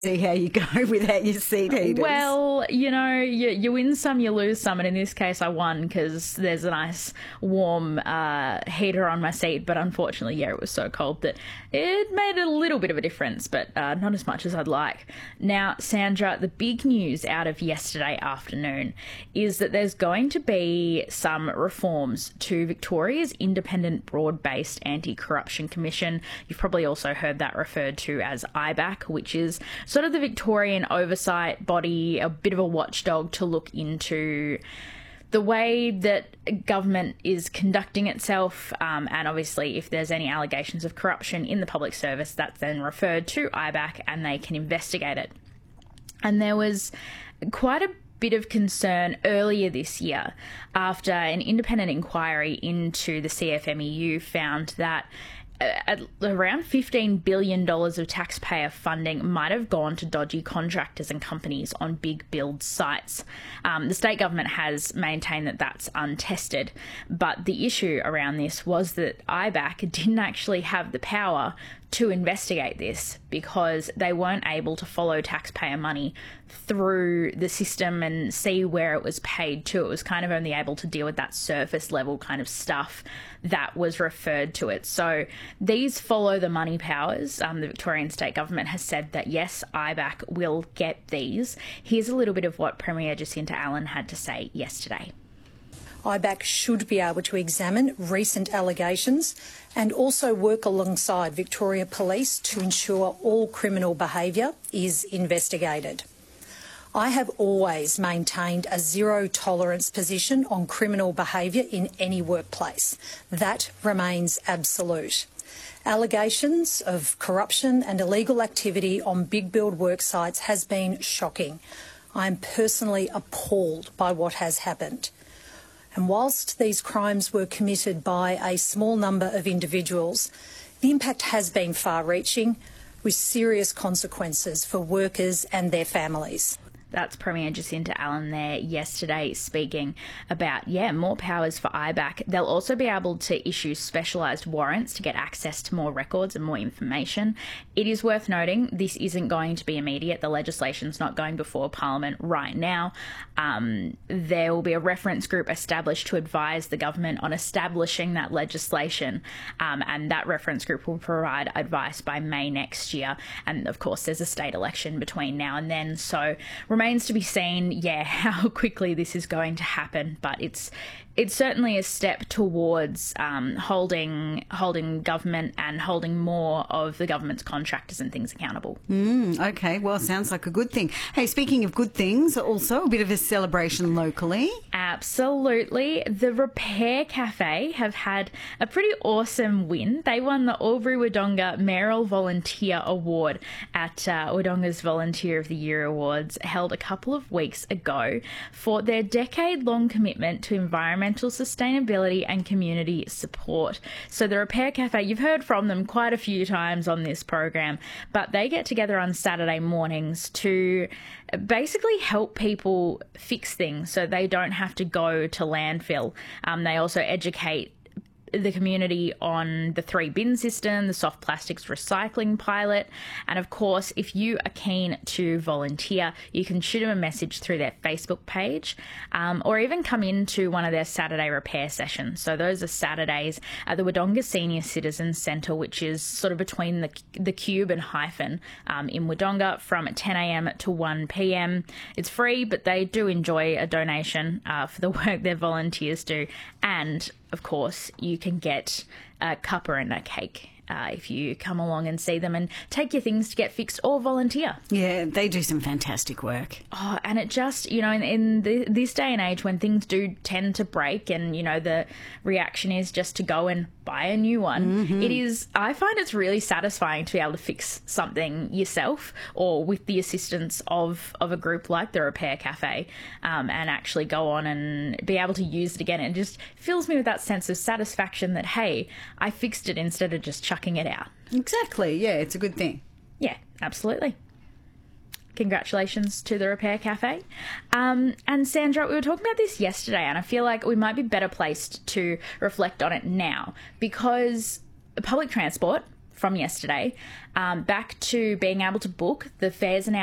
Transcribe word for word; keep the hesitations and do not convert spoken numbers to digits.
See how you go without your seat heaters. Well, you know, you, you win some, you lose some, and in this case I won because there's a nice warm uh, heater on my seat, but unfortunately, yeah, it was so cold that it made a little bit of a difference, but uh, not as much as I'd like. Now, Sandra, the big news out of yesterday afternoon is that there's going to be some reforms to Victoria's Independent Broad-Based Anti-Corruption Commission. You've probably also heard that referred to as I B A C, which is sort of the Victorian oversight body, a bit of a watchdog to look into the way that government is conducting itself, um, and obviously if there's any allegations of corruption in the public service, that's then referred to I B A C and they can investigate it. And there was quite a bit of concern earlier this year after an independent inquiry into the C F M E U found that at around fifteen billion dollars of taxpayer funding might have gone to dodgy contractors and companies on big build sites. Um, the state government has maintained that that's untested, but the issue around this was that I B A C didn't actually have the power to investigate this because they weren't able to follow taxpayer money through the system and see where it was paid to. It was kind of only able to deal with that surface level kind of stuff that was referred to it. So these follow the money powers. Um, the Victorian state government has said that yes, I B A C will get these. Here's a little bit of what Premier Jacinta Allan had to say yesterday. I B A C should be able to examine recent allegations and also work alongside Victoria Police to ensure all criminal behaviour is investigated. I have always maintained a zero tolerance position on criminal behaviour in any workplace. That remains absolute. Allegations of corruption and illegal activity on big build work sites has been shocking. I am personally appalled by what has happened. And whilst these crimes were committed by a small number of individuals, the impact has been far-reaching, with serious consequences for workers and their families. That's Premier Jacinta Allan there yesterday speaking about, yeah, more powers for I B A C. They'll also be able to issue specialised warrants to get access to more records and more information. It is worth noting this isn't going to be immediate. The legislation's not going before Parliament right now. Um, there will be a reference group established to advise the government on establishing that legislation, um, and that reference group will provide advice by May next year. And, of course, there's a state election between now and then, so remains to be seen, yeah, how quickly this is going to happen, but it's it's certainly a step towards um, holding holding government and holding more of the government's contractors and things accountable. Mm, okay, well, sounds like a good thing. Hey, speaking of good things, also a bit of a celebration locally. Absolutely. The Repair Cafe have had a pretty awesome win. They won the Albury-Wodonga Mayoral Volunteer Award at uh, Wodonga's Volunteer of the Year Awards, held a couple of weeks ago, for their decade-long commitment to environmental sustainability and community support. So the Repair Cafe, you've heard from them quite a few times on this program, but they get together on Saturday mornings to basically help people fix things so they don't have to go to landfill. Um, they also educate the community on the three bin system, the soft plastics recycling pilot, and of course, if you are keen to volunteer, you can shoot them a message through their Facebook page, um, or even come into one of their Saturday repair sessions. So those are Saturdays at the Wodonga Senior Citizens Centre, which is sort of between the the Cube and Hyphen um, in Wodonga, from ten a m to one p m. It's free, but they do enjoy a donation uh, for the work their volunteers do, and of course, you can get a cuppa and a cake uh, if you come along and see them and take your things to get fixed or volunteer. Yeah, they do some fantastic work. Oh, and it just, you know, in, in the, this day and age when things do tend to break and, you know, the reaction is just to go and buy a new one, mm-hmm. It is, I find it's really satisfying to be able to fix something yourself or with the assistance of, of a group like the Repair Cafe, um, and actually go on and be able to use it again. It just fills me with that sense of satisfaction that, hey, I fixed it instead of just chucking it out. Exactly, yeah, it's a good thing. Yeah, absolutely. Congratulations to the Repair Cafe. Um, and Sandra, we were talking about this yesterday, and I feel like we might be better placed to reflect on it now, because public transport from yesterday, um, back to being able to book. The fares are now